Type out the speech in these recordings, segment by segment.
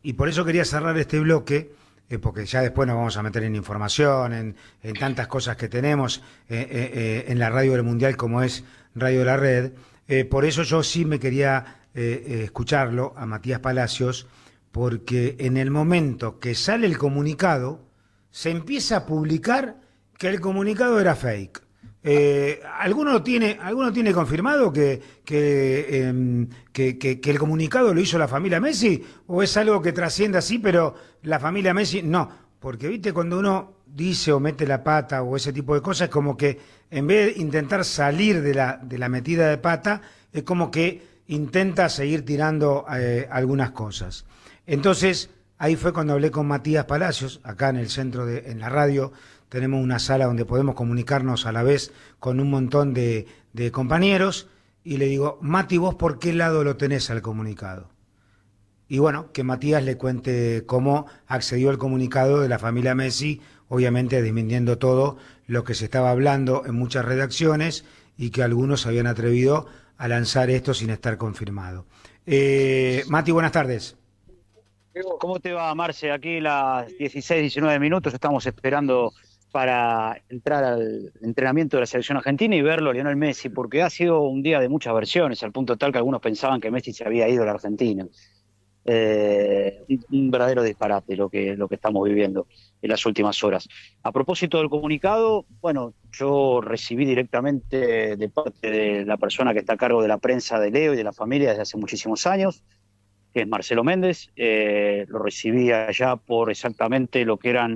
y por eso quería cerrar este bloque, porque ya después nos vamos a meter en información, en tantas cosas que tenemos en la radio del Mundial como es Radio de la Red. Por eso yo sí me quería escucharlo a Matías Palacios, porque en el momento que sale el comunicado, se empieza a publicar que el comunicado era fake. ¿Alguno tiene confirmado que el comunicado lo hizo la familia Messi? ¿O es algo que trasciende así, pero la familia Messi no? Porque, viste, cuando uno dice o mete la pata o ese tipo de cosas, es como que en vez de intentar salir de la metida de pata, es como que intenta seguir tirando algunas cosas. Entonces, ahí fue cuando hablé con Matías Palacios, acá en el centro, en la radio. Tenemos una sala donde podemos comunicarnos a la vez con un montón de compañeros, y le digo, Mati, ¿vos por qué lado lo tenés al comunicado? Y bueno, que Matías le cuente cómo accedió al comunicado de la familia Messi, obviamente desmintiendo todo lo que se estaba hablando en muchas redacciones y que algunos se habían atrevido a lanzar esto sin estar confirmado. Mati, buenas tardes. ¿Cómo te va, Marce? Aquí las 16, 19 minutos estamos esperando para entrar al entrenamiento de la selección argentina y verlo a Lionel Messi, porque ha sido un día de muchas versiones, al punto tal que algunos pensaban que Messi se había ido a la Argentina. Un verdadero disparate lo que estamos viviendo en las últimas horas. A propósito del comunicado, bueno, yo recibí directamente de parte de la persona que está a cargo de la prensa de Leo y de la familia desde hace muchísimos años, que es Marcelo Méndez. Lo recibí allá por exactamente lo que eran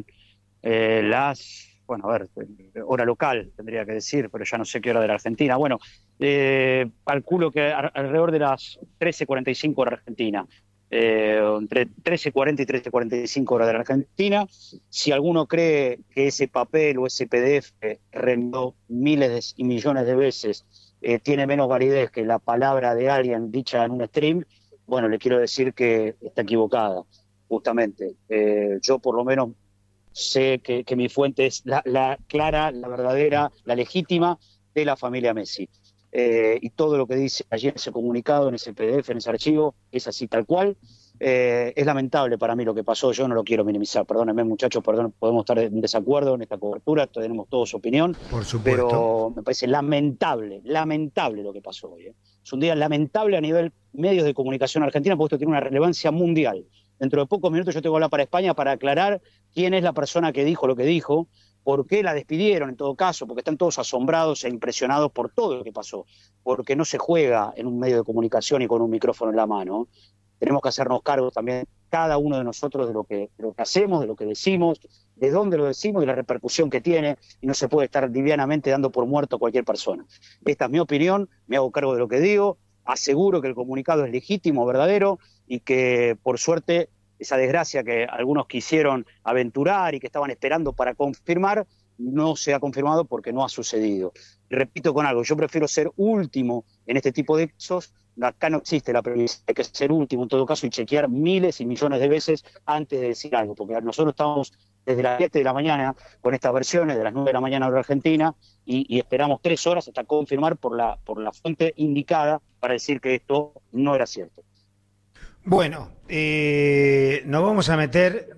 hora local, tendría que decir, pero ya no sé qué hora de la Argentina. Bueno, calculo que alrededor de las 13:45 hora argentina, entre 13:40 y 13:45 hora de la Argentina. Si alguno cree que ese papel o ese PDF reenvió miles y millones de veces tiene menos validez que la palabra de alguien dicha en un stream, bueno, le quiero decir que está equivocada, justamente. Yo por lo menos sé que mi fuente es la clara, la verdadera, la legítima de la familia Messi. Y todo lo que dice allí en ese comunicado, en ese PDF, en ese archivo, es así tal cual. Es lamentable para mí lo que pasó, yo no lo quiero minimizar, perdónenme muchachos, podemos estar en desacuerdo en esta cobertura, tenemos todos opinión, Por supuesto. Pero me parece lamentable lo que pasó hoy. Es un día lamentable a nivel medios de comunicación argentina, porque esto tiene una relevancia mundial. Dentro de pocos minutos yo tengo que hablar para España para aclarar quién es la persona que dijo lo que dijo, por qué la despidieron en todo caso, porque están todos asombrados e impresionados por todo lo que pasó, porque no se juega en un medio de comunicación y con un micrófono en la mano. Tenemos que hacernos cargo también, cada uno de nosotros, de lo que hacemos, de lo que decimos, de dónde lo decimos y la repercusión que tiene, y no se puede estar livianamente dando por muerto a cualquier persona. Esta es mi opinión, me hago cargo de lo que digo, aseguro que el comunicado es legítimo, verdadero, y que, por suerte, esa desgracia que algunos quisieron aventurar y que estaban esperando para confirmar, no se ha confirmado porque no ha sucedido. Y repito con algo, yo prefiero ser último en este tipo de casos. Acá no existe la premisa, hay que ser último en todo caso y chequear miles y millones de veces antes de decir algo, porque nosotros estamos desde las 7 de la mañana con estas versiones, de las 9 de la mañana hora argentina, y esperamos 3 horas hasta confirmar por la fuente indicada para decir que esto no era cierto. Bueno, nos vamos a meter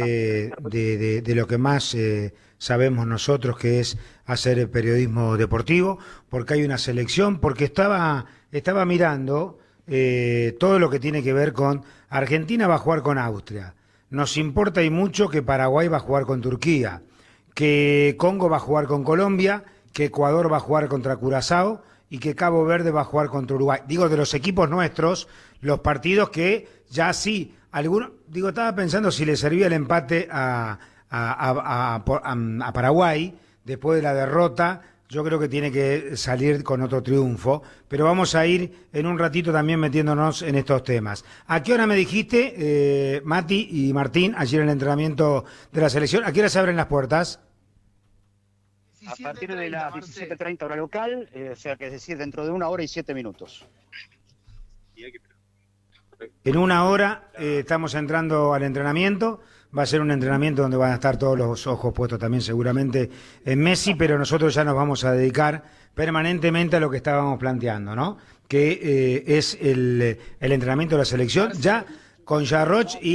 de lo que más sabemos nosotros, que es hacer el periodismo deportivo, porque hay una selección, porque estaba mirando todo lo que tiene que ver con Argentina va a jugar con Austria, nos importa y mucho que Paraguay va a jugar con Turquía, que Congo va a jugar con Colombia, que Ecuador va a jugar contra Curazao y que Cabo Verde va a jugar contra Uruguay. Digo, de los equipos nuestros, los partidos que ya sí, estaba pensando si le servía el empate a Paraguay después de la derrota. Yo creo que tiene que salir con otro triunfo, pero vamos a ir en un ratito también metiéndonos en estos temas. ¿A qué hora me dijiste, Mati y Martín, ayer en el entrenamiento de la selección? ¿A qué hora se abren las puertas? A partir de las 17:30 hora local, o sea que es decir, dentro de 1 hora y 7 minutos. En 1 hora estamos entrando al entrenamiento. Va a ser un entrenamiento donde van a estar todos los ojos puestos también seguramente en Messi, pero nosotros ya nos vamos a dedicar permanentemente a lo que estábamos planteando, ¿no? Que es el entrenamiento de la selección, ya con Jarroch y